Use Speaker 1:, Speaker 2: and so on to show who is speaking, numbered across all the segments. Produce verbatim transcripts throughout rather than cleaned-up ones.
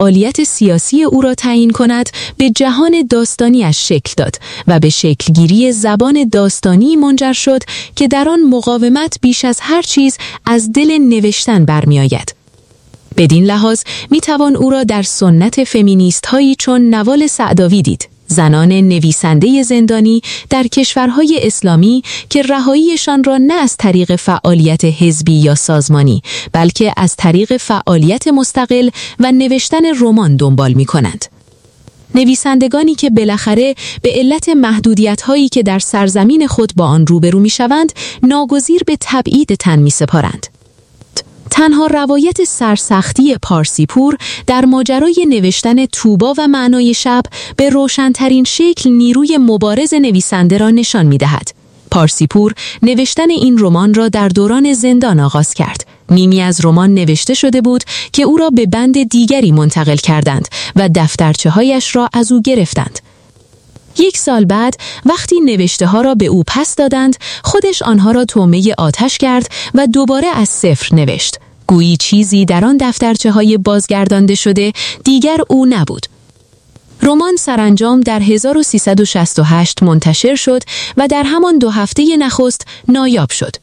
Speaker 1: فعالیت سیاسی او را تعیین کند، به جهان داستانیش شکل داد و به شکلگیری زبان داستانی منجر شد که در آن مقاومت بیش از هر چیز از دل نوشتن برمی‌آید. بدین لحاظ میتوان او را در سنت فمینیست هایی چون نوال سعداوی دید، زنان نویسنده زندانی در کشورهای اسلامی که رهاییشان را نه از طریق فعالیت حزبی یا سازمانی، بلکه از طریق فعالیت مستقل و نوشتن رمان دنبال می کنند. نویسندگانی که بالاخره به علت محدودیت‌هایی که در سرزمین خود با آن روبرو می‌شوند، ناگزیر به تبعید تن می‌سپارند. تنها روایت سرسختی پارسیپور در ماجرای نوشتن طوبا و معنای شب به روشن‌ترین شکل نیروی مبارز نویسنده را نشان می‌دهد. پارسیپور نوشتن این رمان را در دوران زندان آغاز کرد. نیمی از رمان نوشته شده بود که او را به بند دیگری منتقل کردند و دفترچه‌هایش را از او گرفتند. یک سال بعد وقتی نوشته ها را به او پس دادند، خودش آنها را طعمه آتش کرد و دوباره از صفر نوشت. گویی چیزی در آن دفترچه های بازگردانده شده دیگر او نبود. رمان سرانجام در هزار و سیصد و شصت و هشت منتشر شد و در همان دو هفته نخست نایاب شد.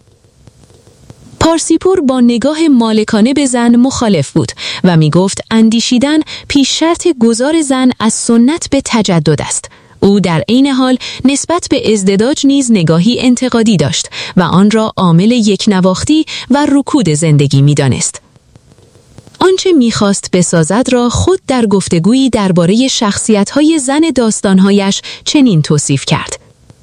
Speaker 1: پارسیپور با نگاه مالکانه به زن مخالف بود و می گفت اندیشیدن پیش شرط گذار زن از سنت به تجدد است. او در عین حال نسبت به ازدواج نیز نگاهی انتقادی داشت و آن را عامل یک نواختی و رکود زندگی می دانست. آنچه می‌خواست بسازد را خود در گفتگویی درباره شخصیت‌های زن داستان‌هایش چنین توصیف کرد: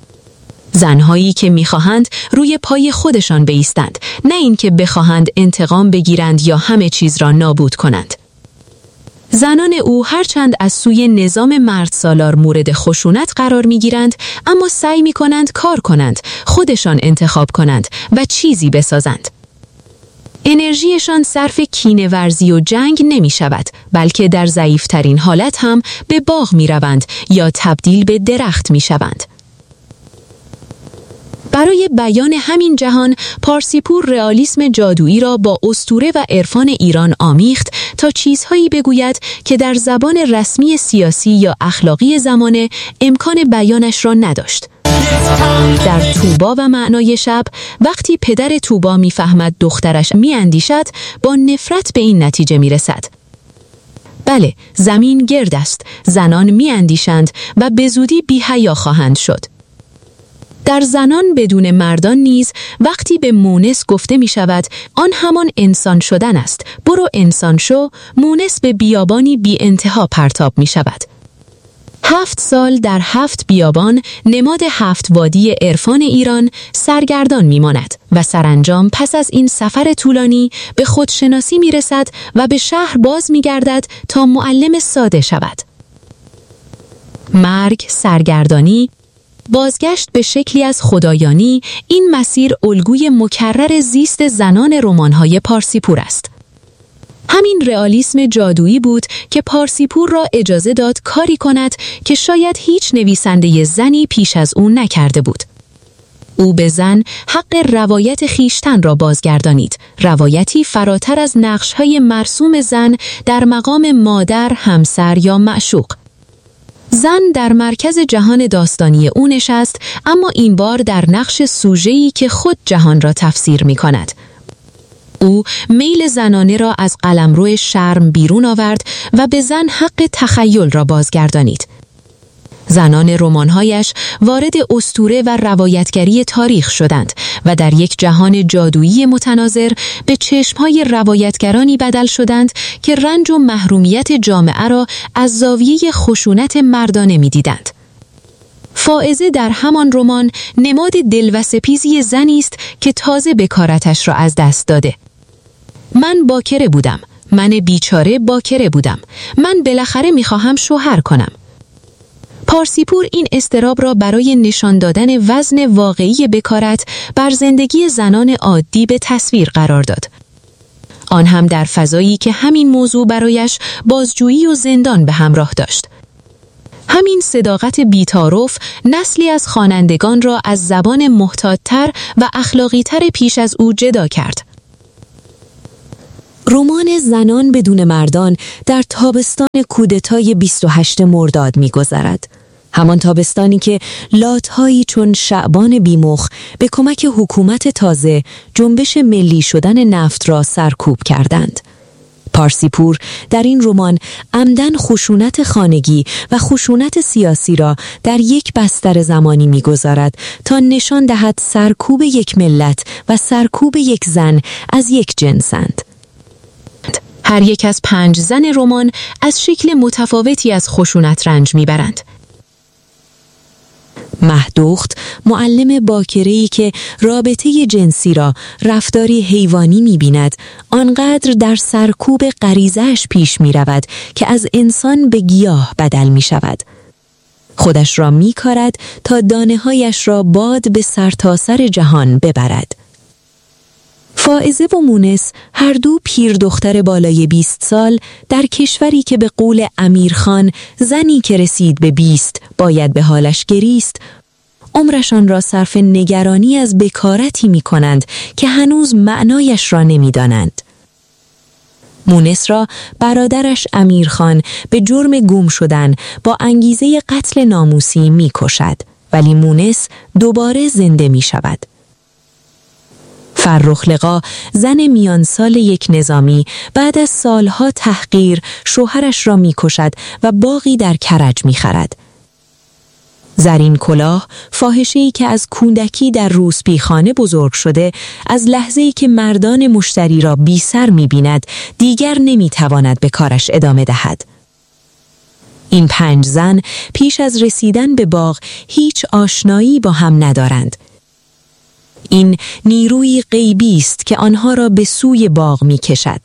Speaker 1: زنهایی که می‌خواهند روی پای خودشان بایستند، نه اینکه بخواهند انتقام بگیرند یا همه چیز را نابود کنند. زنان او هرچند از سوی نظام مرد سالار مورد خشونت قرار می‌گیرند، اما سعی می‌کنند کار کنند، خودشان انتخاب کنند و چیزی بسازند. انرژیشان صرف کینه ورزی و جنگ نمی شود، بلکه در ضعیفترین حالت هم به باغ می روند یا تبدیل به درخت می شوند. برای بیان همین جهان، پارسیپور رئالیسم جادویی را با اسطوره و عرفان ایران آمیخت تا چیزهایی بگوید که در زبان رسمی سیاسی یا اخلاقی زمانه امکان بیانش را نداشت. در طوبا و معنای شب، وقتی پدر طوبا میفهمد دخترش میاندیشد، با نفرت به این نتیجه میرسد: بله، زمین گرد است، زنان میاندیشند و به زودی بی‌حیا خواهند شد. در زنان بدون مردان نیز وقتی به مونس گفته می شود آن همان انسان شدن است، برو انسان شو، مونس به بیابانی بی انتها پرتاب می شود. هفت سال در هفت بیابان، نماد هفت وادی عرفان ایران، سرگردان میماند و سرانجام پس از این سفر طولانی به خودشناسی میرسد و به شهر باز میگردد تا معلم ساده شود. مرگ، سرگردانی، بازگشت به شکلی از خدایانی، این مسیر الگوی مکرر زیست زنان رمان‌های پارسیپور است. همین رئالیسم جادویی بود که پارسیپور را اجازه داد کاری کند که شاید هیچ نویسنده زنی پیش از او نکرده بود. او به زن حق روایت خیشتن را بازگردانید، روایتی فراتر از نقش‌های مرسوم زن در مقام مادر، همسر یا معشوق. زن در مرکز جهان داستانی او نشست، اما این بار در نقش سوژه‌ای که خود جهان را تفسیر می‌کند. او میل زنانه را از قلمرو شرم بیرون آورد و به زن حق تخیل را بازگردانید. زنان رمان‌هایش وارد اسطوره و روایتگری تاریخ شدند و در یک جهان جادویی متناظر به چشم‌های روایتگرانی بدل شدند که رنج و محرومیت جامعه را از زاویه خشونت مردانه می‌دیدند. فائزه در همان رمان نماد دلوسپیزی زنی است که تازه بکارتش را از دست داده. من باکره بودم، من بیچاره باکره بودم، من بالاخره میخواهم شوهر کنم. پارسیپور این اضطراب را برای نشان دادن وزن واقعی بکارت بر زندگی زنان عادی به تصویر قرار داد. آن هم در فضایی که همین موضوع برایش بازجویی و زندان به همراه داشت. همین صداقت بی‌تعارف نسلی از خوانندگان را از زبان محتاط‌تر و اخلاقی‌تر پیش از او جدا کرد. رمان زنان بدون مردان در تابستان کودتای بیست و هشتم مرداد می‌گذرد. همان تابستانی که لات‌هایی چون شعبان بیمخ به کمک حکومت تازه جنبش ملی شدن نفت را سرکوب کردند. پارسیپور در این رمان عمدن خشونت خانگی و خشونت سیاسی را در یک بستر زمانی می‌گذارد تا نشان دهد سرکوب یک ملت و سرکوب یک زن از یک جنسند. هر یک از پنج زن رمان از شکل متفاوتی از خشونت رنج میبرند. مهدوخت، معلم باکره‌ای که رابطه جنسی را رفتاری حیوانی می‌بیند، آنقدر در سرکوب غریزه‌اش پیش می‌رود که از انسان به گیاه بدل می‌شود. خودش را می‌کارد تا دانه‌هایش را باد به سرتاسر جهان ببرد. فائزه و مونس هر دو پیر دختر بالای بیست سال در کشوری که به قول امیرخان زنی که رسید به بیست باید به حالش گریست، عمرشان را صرف نگرانی از بکارتی می کنند که هنوز معنایش را نمی دانند. مونس را برادرش امیرخان به جرم گم شدن با انگیزه قتل ناموسی می کشد، ولی مونس دوباره زنده می شود. فرخ-لقا، زن میان سال یک نظامی، بعد از سالها تحقیر شوهرش را می‌کشد و باغی در کرج می‌خرد. زرین کلاه، فاحشه‌ای که از کودکی در روسپیخانه بزرگ شده، از لحظه‌ای که مردان مشتری را بی سر می‌بیند، دیگر نمی‌تواند به کارش ادامه دهد. این پنج زن پیش از رسیدن به باغ هیچ آشنایی با هم ندارند. این نیروی غیبی است که آنها را به سوی باغ می کشد.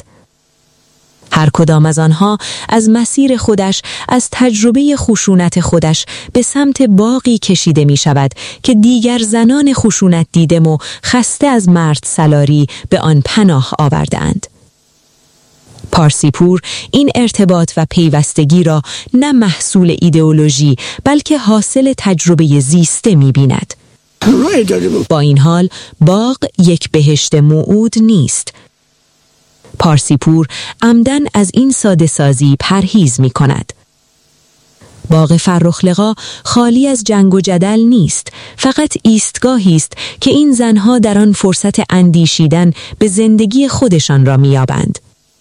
Speaker 1: هر کدام از آنها از مسیر خودش، از تجربه خشونت خودش به سمت باغی کشیده می شود که دیگر زنان خشونت دیدم و خسته از مرد سلاری به آن پناه آوردند. پارسیپور این ارتباط و پیوستگی را نه محصول ایدئولوژی بلکه حاصل تجربه زیسته می بیند. با این حال باغ یک بهشت موعود نیست. پارسیپور عمدن از این ساده سازی پرهیز می کند. باغ فرخ-لقا خالی از جنگ و جدل نیست، فقط ایستگاهی است که این زنها در آن فرصت اندیشیدن به زندگی خودشان را می‌یابند.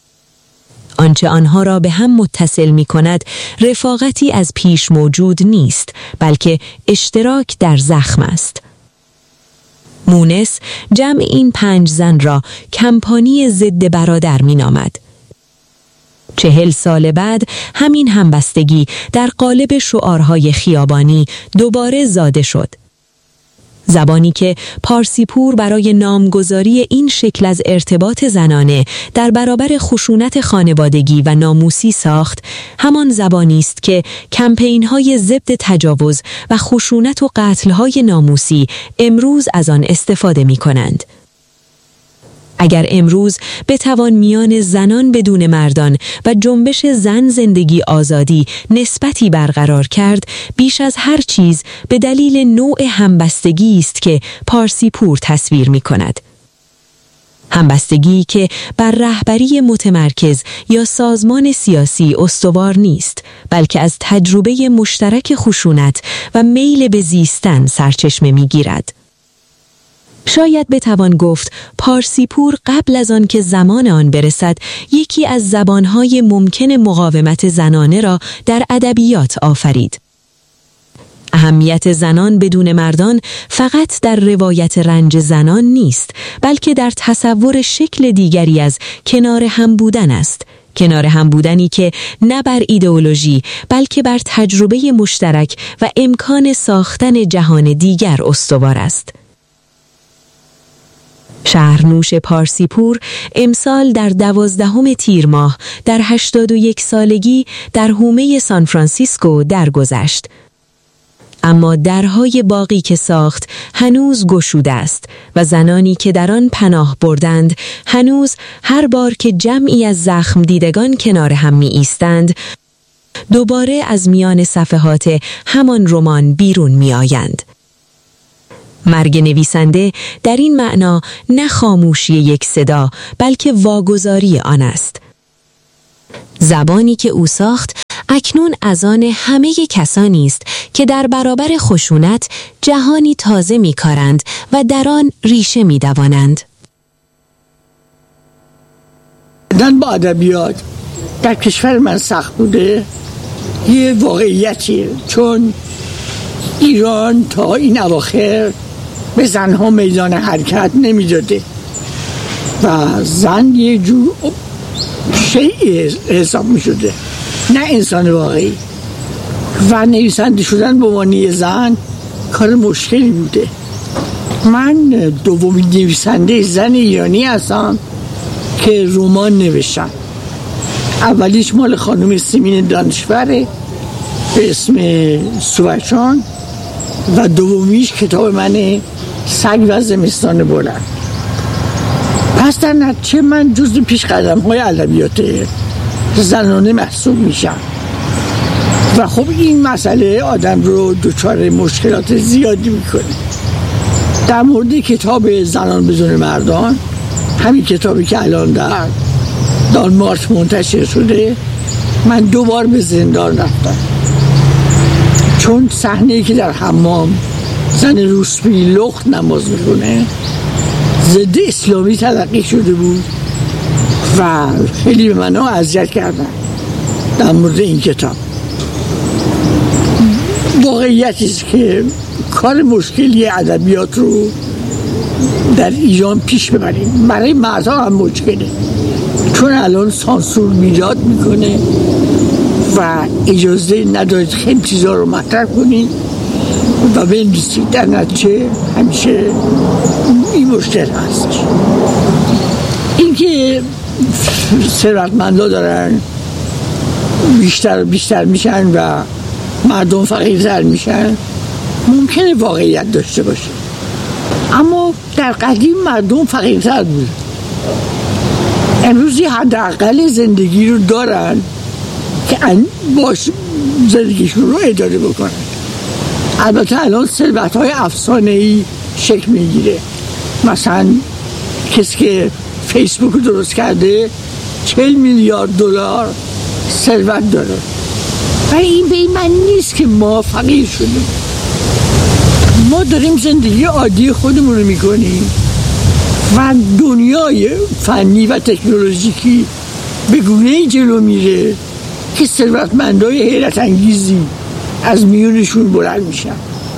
Speaker 1: آنچه آنها را به هم متصل می کند رفاقتی از پیش موجود نیست، بلکه اشتراک در زخم است. مونس جمع این پنج زن را کمپانی ضد برادر می نامد. چهل سال بعد همین همبستگی در قالب شعارهای خیابانی دوباره زاده شد. زبانی که پارسیپور برای نامگذاری این شکل از ارتباط زنانه در برابر خشونت خانوادگی و ناموسی ساخت، همان زبانی است که کمپین‌های ضد تجاوز و خشونت و قتل‌های ناموسی امروز از آن استفاده می‌کنند. اگر امروز بتوان میان زنان بدون مردان و جنبش زن زندگی آزادی نسبتی برقرار کرد، بیش از هر چیز به دلیل نوع همبستگی است که پارسیپور تصویر می کند. همبستگی که بر رهبری متمرکز یا سازمان سیاسی استوار نیست، بلکه از تجربه مشترک خشونت و میل به زیستن سرچشمه می گیرد. شاید بتوان گفت پارسیپور قبل از آن که زمان آن برسد یکی از زبانهای ممکن مقاومت زنانه را در ادبیات آفرید. اهمیت زنان بدون مردان فقط در روایت رنج زنان نیست، بلکه در تصور شکل دیگری از کنار هم بودن است. کنار هم بودنی که نه بر ایدئولوژی بلکه بر تجربه مشترک و امکان ساختن جهان دیگر استوار است. شهرنوش پارسیپور امسال در دوازدهم تیر ماه در هشتاد و یک سالگی در حومه سان فرانسیسکو درگذشت. اما درهای باغی که ساخت هنوز گشوده است و زنانی که در آن پناه بردند هنوز هر بار که جمعی از زخم دیدگان کنار هم می ایستند دوباره از میان صفحات همان رمان بیرون می آیند. مرگ نویسنده در این معنا نه خاموشی یک صدا بلکه واگذاری آن است. زبانی که او ساخت اکنون از آن همه کسانی است که در برابر خشونت جهانی تازه می‌کارند و در آن ریشه می‌دوانند.
Speaker 2: دن با ادبیات در کشور من سخت بوده یه واقعیتیه، چون ایران تا این اواخر به زنها میدان حرکت نمیداده و زن یه جور شیء حساب می شده، نه انسان واقعی. و نویسنده شدن به عنوان زن کار مشکلی بوده. من دومین نویسنده زن ایرانی هستم که رمان نوشتم. اولیش مال خانم سیمین دانشوره به اسم سوچان و دومیش کتاب منه سگ و زمستان بلند. پس در نتیجه من جزو پیش قدم های ادبیات زنانه محسوب میشم و خب این مسئله آدم رو دچار مشکلات زیادی میکنه. در مورد کتاب زنان بدون مردان، همین کتابی که الان در دانمارک منتشر شده، من دو بار به زندان رفتم چون صحنه‌ای که در حمام زن روسپی لخت نماز میکنه ضد اسلامی تلقی شده بود و خیلی به منو اذیت کردن در مورد این کتاب. واقعیتی است که کار مشکلی ادبیات رو در ایران پیش ببریم. برای مردها هم مشکله، چون الان سانسور میجاد میکنه و اجازه ندارید خیلی چیزا رو مطرح کنید و بنویسید. در نتیجه همیشه این مشکل هستش. این که ثروتمندا دارن بیشتر بیشتر میشن و مردم فقیرتر میشن ممکنه واقعیت داشته باشه، اما در قدیم مردم فقیرتر بود. امروزی حداقل زندگی رو دارن که باش زندگیشون رو اداره بکنن. البته الان ثروت‌های افسانه‌ای شکل میگیره. مثلا کسی که فیسبوک رو درست کرده چهل میلیارد دلار ثروت داره. ولی این به این معنی نیست که ما فقیر شدیم. ما داریم زندگی عادی خودمون رو میکنیم و دنیای فنی و تکنولوژیکی به گونه‌ای جلو میره که ثروتمندای حیرت انگیزی از میونشون بلند میشن.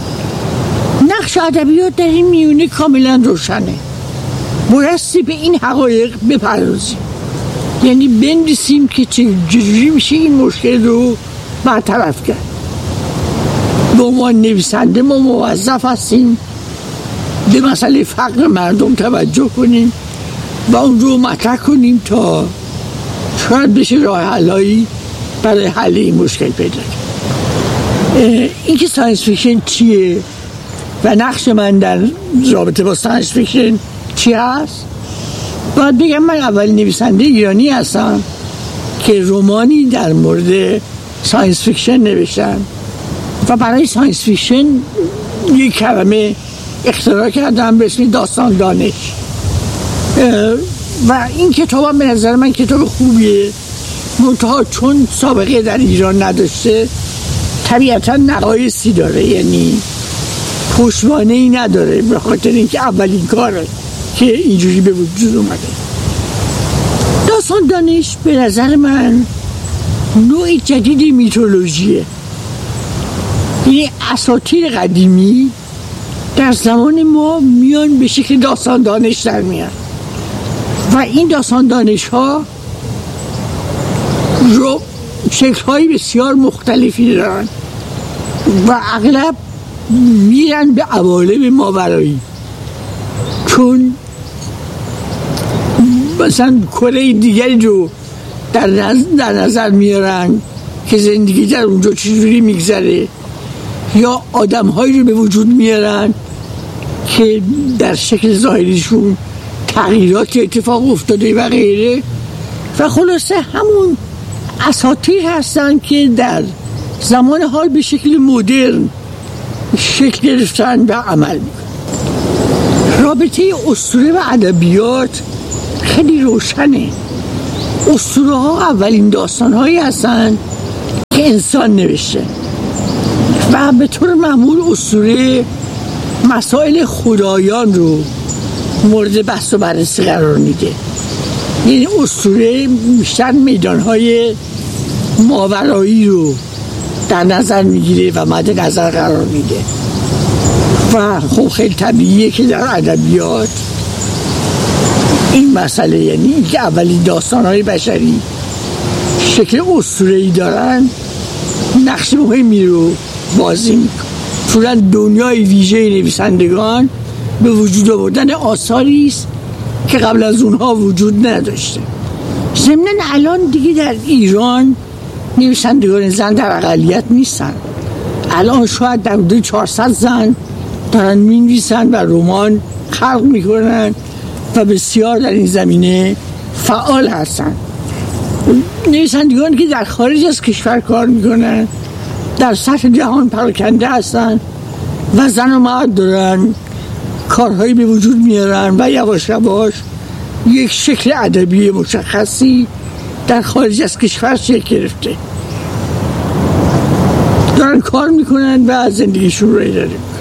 Speaker 2: نقش ادبیات در این میونه کاملا روشنه. بایستی به این حقایق بپردازیم، یعنی بنویسیم که چجوری میشه این مشکل رو برطرف کرد. به عنوان نویسنده ما موظف هستیم به مسئله فقر مردم توجه کنیم و اون رو مطرح کنیم تا شاید بشه راه حلایی برای حل این مشکل پیدا کرد. این که ساینس فیکشن چیه و نقش من در رابطه با ساینس فیکشن چی هست، باید بگم من اول نویسنده ایرانی هستم که رمانی در مورد ساینس فیکشن نوشتم و برای ساینس فیکشن یک کلمه اختراع کردم به اسم داستان دانش و این کتاب هم به نظر من کتاب خوبیه، منتها چون سابقه در ایران نداشته طبیعتا نقایصی داره، یعنی پشتوانه‌ای نداره، به خاطر اینکه اولین کاره که اینجوری به وجود اومده. داستان دانش به نظر من نوع جدید میتولوژیه، یعنی اساطیر قدیمی در زمان ما میان به شکل داستان دانش در میان و این داستان دانش ها رو شکل های بسیار مختلفی دارن و اغلب میرن به عوالم ماورایی، چون مثلا کره دیگری رو در نظر, در نظر میارن که زندگی در اونجا چجوری میگذره، یا آدم هایی رو به وجود میارن که در شکل ظاهریشون تغییرات اتفاق افتاده و غیره و خلاصه همون اساطیر هستن که در زمان حال به شکل مدرن شکل گرفتن و عمل میکنن. رابطه اسطوره و ادبیات خیلی روشنه. اسطوره ها اولین داستان هایی هستن که انسان نوشته و به طور معمول اسطوره مسائل خدایان رو مورد بحث و بررسی قرار میده. یعنی اسطوره بیشتر میدانهای ماورایی رو در نظر میگیره و مد نظر قرار میده و خب خیلی طبیعیه که در ادبیات این مسئله، یعنی اینکه اولین داستان‌های بشری شکل اسطوره‌ای دارن، نقش مهمی رو بازی میکنه. چون دنیای ویژه نویسندگان به وجود آوردن آثاری است که قبل از اونها وجود نداشته. ضمناً الان دیگه در ایران نویسندگان زن در اقلیت نیستن. الان شاید در حدود چهارصد زن دارن می‌نویسن و رمان خلق میکنن و بسیار در این زمینه فعال هستن. نویسندگان که در خارج از کشور کار میکنن در سطح جهان پراکنده هستن و زن و مرد دارن کارهایی به وجود میارن و یواش یواش یک شکل ادبی مشخصی در خارج از کشور شکل گرفته، دارن کار میکنن و زندگیشون رو اداره.